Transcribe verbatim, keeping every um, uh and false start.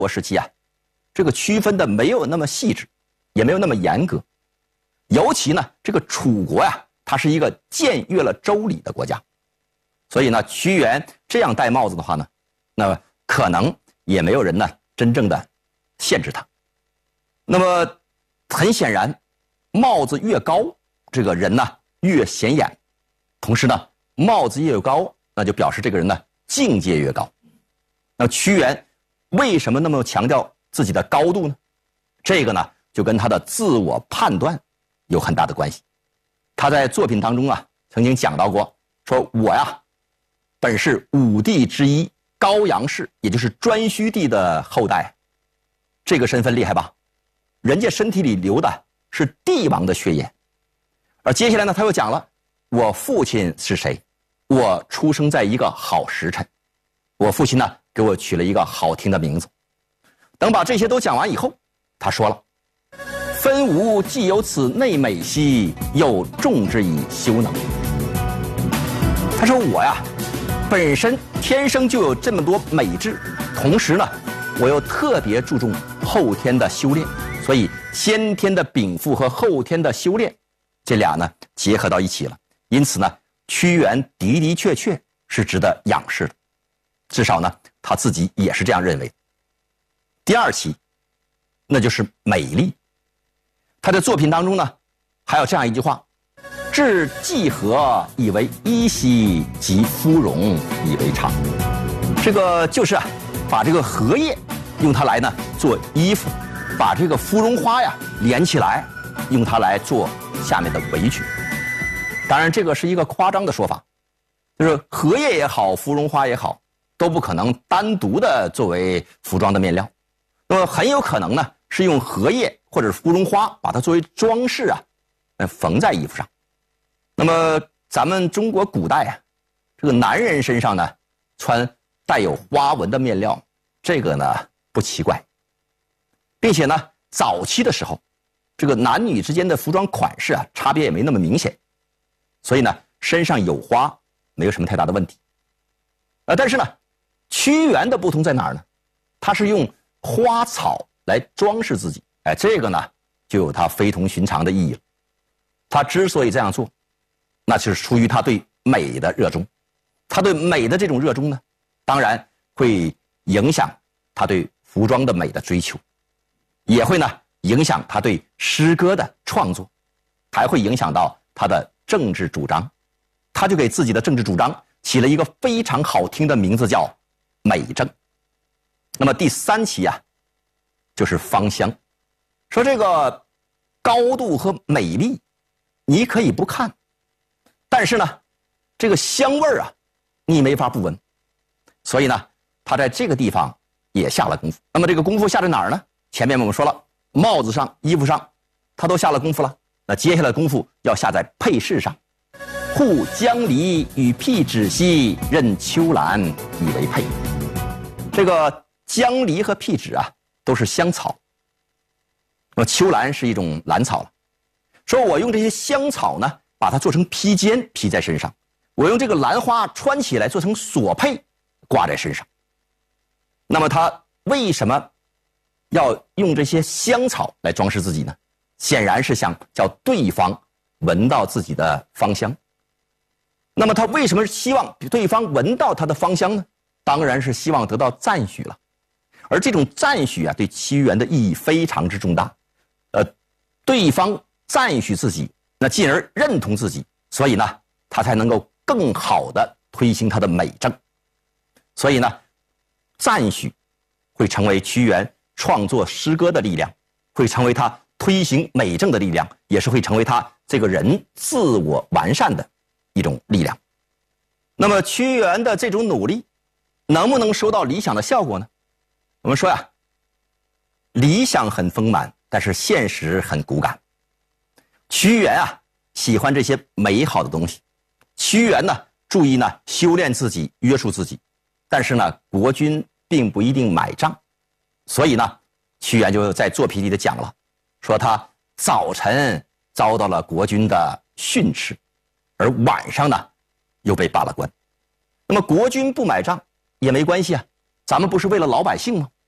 国时期啊，这个区分的没有那么细致，也没有那么严格。尤其呢，这个楚国呀，它是一个僭越了周礼的国家，所以呢，屈原这样戴帽子的话呢，那么可能也没有人呢真正的限制他。那么很显然，帽子越高，这个人呢越显眼，同时呢，帽子越高，那就表示这个人呢境界越高。那屈原为什么那么强调自己的高度呢？这个呢，就跟他的自我判断有很大的关系。他在作品当中啊，曾经讲到过，说我呀，本是武帝之一高阳氏，也就是颛顼帝的后代，这个身份厉害吧？人家身体里流的是帝王的血液。而接下来呢，他又讲了，我父亲是谁？我出生在一个好时辰，我父亲呢给我取了一个好听的名字。等把这些都讲完以后，他说了，分吾既有此内美兮，又重之以修能。他说我呀，本身天生就有这么多美质，同时呢，我又特别注重后天的修炼，所以先天的禀赋和后天的修炼，这俩呢结合到一起了。因此呢，屈原的的确确是值得仰视的，至少呢，他自己也是这样认为。第二期，那就是美丽。他的作品当中呢，还有这样一句话：置季禾以为衣兮，及芙蓉以为裳。这个就是啊，把这个荷叶用它来呢做衣服，把这个芙蓉花呀连起来，用它来做下面的围裙。当然，这个是一个夸张的说法，就是荷叶也好，芙蓉花也好，都不可能单独的作为服装的面料。那么很有可能呢，是用荷叶或者芙蓉花把它作为装饰啊，缝在衣服上。那么咱们中国古代啊，这个男人身上呢穿带有花纹的面料，这个呢不奇怪，并且呢早期的时候，这个男女之间的服装款式啊差别也没那么明显，所以呢身上有花没有什么太大的问题。呃，但是呢，屈原的不同在哪儿呢？他是用花草来装饰自己，哎，这个呢就有它非同寻常的意义了。他之所以这样做，那就是出于他对美的热衷。他对美的这种热衷呢，当然会影响他对服装的美的追求，也会呢影响他对诗歌的创作，还会影响到他的政治主张。他就给自己的政治主张起了一个非常好听的名字，叫美政。那么第三期啊，就是芳香。说这个高度和美丽，你可以不看，但是呢，这个香味儿啊，你没法不闻。所以呢，他在这个地方也下了功夫。那么这个功夫下在哪儿呢？前面我们说了，帽子上、衣服上，他都下了功夫了。那接下来的功夫要下在配饰上。护江离与辟芷兮，任秋兰以为佩。这个江离和辟芷啊，都是香草。那么秋兰是一种兰草了。说我用这些香草呢，把它做成披肩披在身上，我用这个兰花穿起来做成锁佩挂在身上。那么他为什么要用这些香草来装饰自己呢？显然是想叫对方闻到自己的芳香。那么他为什么希望对方闻到他的芳香呢？当然是希望得到赞许了。而这种赞许啊，对屈原的意义非常之重大。呃，对方赞许自己，那进而认同自己，所以呢，他才能够更好的推行他的美政。所以呢，赞许会成为屈原创作诗歌的力量，会成为他推行美政的力量，也是会成为他这个人自我完善的一种力量。那么屈原的这种努力能不能收到理想的效果呢？我们说呀，理想很丰满，但是现实很骨感。屈原啊喜欢这些美好的东西，屈原呢注意呢修炼自己，约束自己，但是呢国君并不一定买账，所以呢屈原就在作品里的讲了，说他早晨遭到了国君的训斥，而晚上呢又被罢了官。那么国君不买账也没关系啊，咱们不是为了老百姓吗？